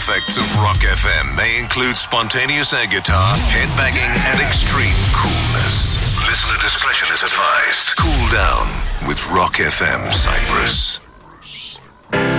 effects of Rock FM may include spontaneous air guitar, headbanging, and extreme coolness. Listener discretion is advised. Cool down with Rock FM Cyprus.